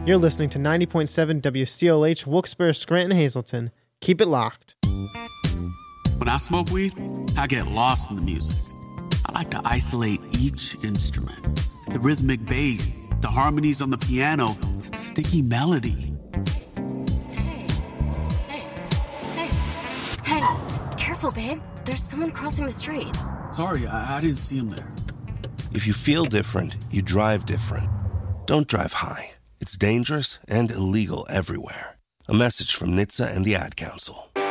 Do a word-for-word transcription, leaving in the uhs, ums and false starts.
You're listening to ninety point seven W C L H, Wilkes-Barre, Scranton, Hazleton. Keep it locked. When I smoke weed, I get lost in the music. I like to isolate each instrument. The rhythmic bass, the harmonies on the piano, the sticky melody. Hey, hey, hey, hey, careful, babe. There's someone crossing the street. Sorry, I, I didn't see him there. If you feel different, you drive different. Don't drive high. It's dangerous and illegal everywhere. A message from N H T S A and the Ad Council.